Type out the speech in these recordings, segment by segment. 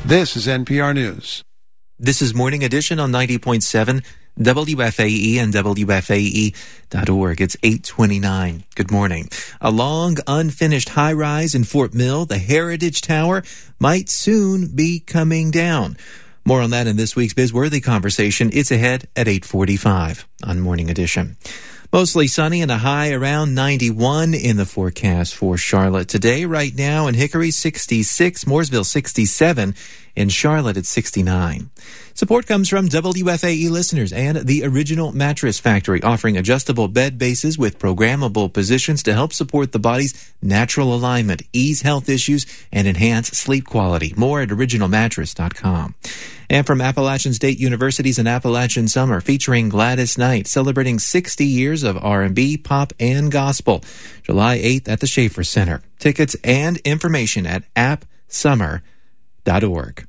This is NPR News. This is Morning Edition on 90.7 WFAE and WFAE.org. It's 8:29. Good morning. A long, unfinished high-rise in Fort Mill, the Heritage Tower, might soon be coming down. More on that in this week's Bizworthy Conversation. It's ahead at 8:45 on Morning Edition. Mostly sunny and a high around 91 in the forecast for Charlotte today. Right now in Hickory, 66, Mooresville, 67. In Charlotte, it's 69. Support comes from WFAE listeners and the Original Mattress Factory, offering adjustable bed bases with programmable positions to help support the body's natural alignment, ease health issues, and enhance sleep quality. More at originalmattress.com. And from Appalachian State University's An Appalachian Summer, featuring Gladys Knight, celebrating 60 years of R&B, pop, and gospel. July 8th at the Schaefer Center. Tickets and information at appsummer.org.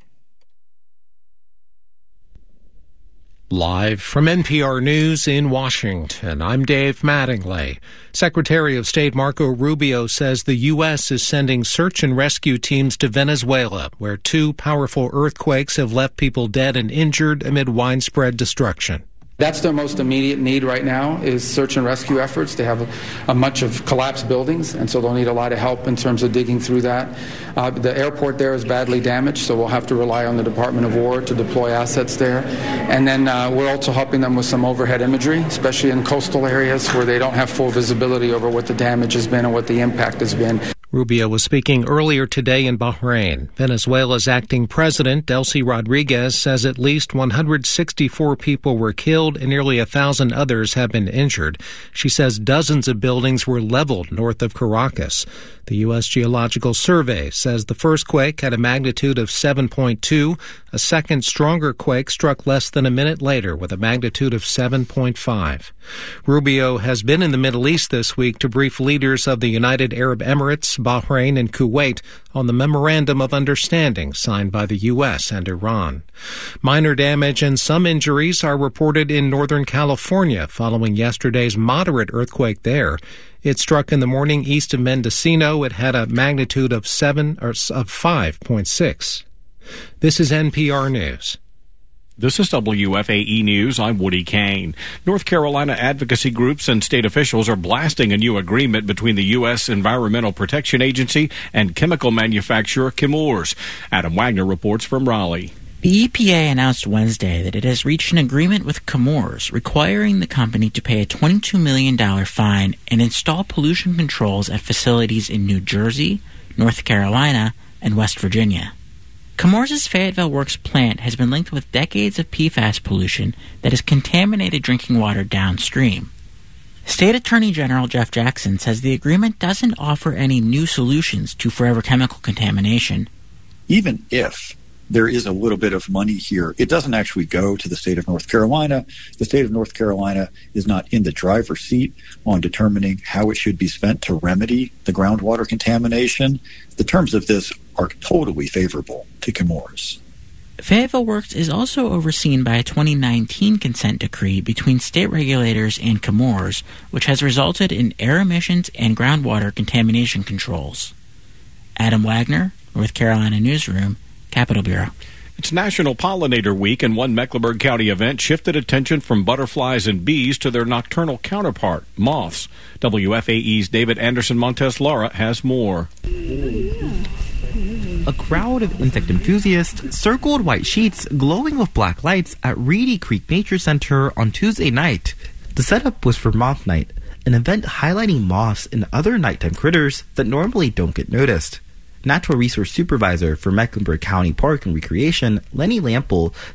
Live from NPR News in Washington, I'm Dave Mattingly. Secretary of State Marco Rubio says the U.S. is sending search and rescue teams to Venezuela, where two powerful earthquakes have left people dead and injured amid widespread destruction. That's their most immediate need right now is search and rescue efforts. They have a bunch of collapsed buildings, and so they'll need a lot of help in terms of digging through that. The airport there is badly damaged, so we'll have to rely on the Department of War to deploy assets there. And then we're also helping them with some overhead imagery, especially in coastal areas where they don't have full visibility over what the damage has been and what the impact has been. Rubio was speaking earlier today in Bahrain. Venezuela's acting president, Delcy Rodriguez, says at least 164 people were killed and nearly 1,000 others have been injured. She says dozens of buildings were leveled north of Caracas. The U.S. Geological Survey says the first quake had a magnitude of 7.2. A second, stronger quake struck less than a minute later with a magnitude of 7.5. Rubio has been in the Middle East this week to brief leaders of the United Arab Emirates, Bahrain, and Kuwait on the Memorandum of Understanding signed by the U.S. and Iran. Minor damage and some injuries are reported in Northern California following yesterday's moderate earthquake there. It struck in the morning east of Mendocino. It had a magnitude of 5.6. This is NPR News. This is WFAE News. I'm Woody Kane. North Carolina advocacy groups and state officials are blasting a new agreement between the U.S. Environmental Protection Agency and chemical manufacturer Chemours. Adam Wagner reports from Raleigh. The EPA announced Wednesday that it has reached an agreement with Chemours requiring the company to pay a $22 million fine and install pollution controls at facilities in New Jersey, North Carolina, and West Virginia. Chemours' Fayetteville Works plant has been linked with decades of PFAS pollution that has contaminated drinking water downstream. State Attorney General Jeff Jackson says the agreement doesn't offer any new solutions to forever chemical contamination. Even if there is a little bit of money here, it doesn't actually go to the state of North Carolina. The state of North Carolina is not in the driver's seat on determining how it should be spent to remedy the groundwater contamination. The terms of this are totally favorable to Chemours. Fayetteville Works is also overseen by a 2019 consent decree between state regulators and Chemours, which has resulted in air emissions and groundwater contamination controls. Adam Wagner, North Carolina Newsroom, Capitol Bureau. It's National Pollinator Week, and one Mecklenburg County event shifted attention from butterflies and bees to their nocturnal counterpart, moths. WFAE's David Anderson Montes Lara has more. A crowd of insect enthusiasts circled white sheets glowing with black lights at Reedy Creek Nature Center on Tuesday night. The setup was for Moth Night, an event highlighting moths and other nighttime critters that normally don't get noticed. Natural Resource Supervisor for Mecklenburg County Park and Recreation, Lenny Lample,